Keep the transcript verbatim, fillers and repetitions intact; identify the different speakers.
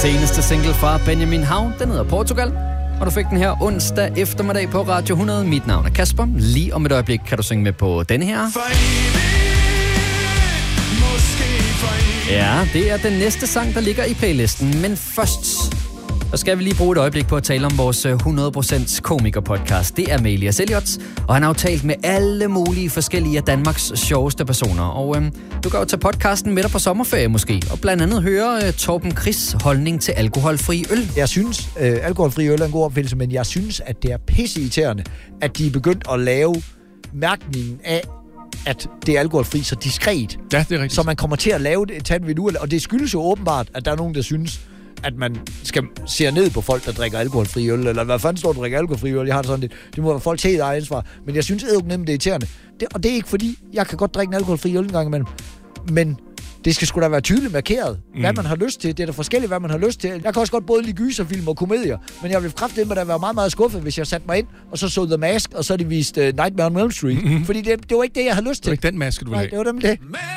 Speaker 1: seneste single fra Benjamin Hav, den hedder Portugal. Og du fik den her onsdag eftermiddag på Radio hundrede. Mit navn er Kasper. Lige om et øjeblik kan du synge med på denne her. Ja, det er den næste sang, der ligger i playlisten. Men først, så skal vi lige bruge et øjeblik på at tale om vores hundrede procent komiker-podcast. Det er Melias Elliot, og han har jo talt med alle mulige forskellige af Danmarks sjoveste personer. Og øhm, du kan jo tage podcasten med dig på sommerferie måske, og blandt andet høre øh, Torben Chris' holdning til alkoholfri øl.
Speaker 2: Jeg synes, øh, alkoholfri øl er en god opfindelse, men jeg synes, at det er pisseirriterende, at de er begyndt at lave mærkningen af, at det er alkoholfri så diskret.
Speaker 3: Ja, det er rigtigt.
Speaker 2: Så man kommer til at lave det, tage en video, og det skyldes jo åbenbart, at der er nogen, der synes, at man skal se ned på folk, der drikker alkoholfri øl, eller hvad fanden står der, drikker alkoholfri øl? Jeg har det sådan lidt, det må være folks helt eget ansvar. Men jeg synes edderkoppet nemt, det er irriterende. Det, og det er ikke fordi, jeg kan godt drikke en alkoholfri øl en gang imellem. Men det skal sgu da være tydeligt markeret, mm. hvad man har lyst til. Det er da forskelligt, hvad man har lyst til. Jeg kan også godt både lide gyserfilm og komedier, men jeg vil kraftedeme da være meget, meget skuffet, hvis jeg satte mig ind, og så så The Mask, og så de viste uh, Nightmare on Elm Street. Mm-hmm. Fordi det, det var ikke det, jeg havde lyst til.
Speaker 3: Det var ikke den maske, du ville have.
Speaker 2: Nej, det var dem det.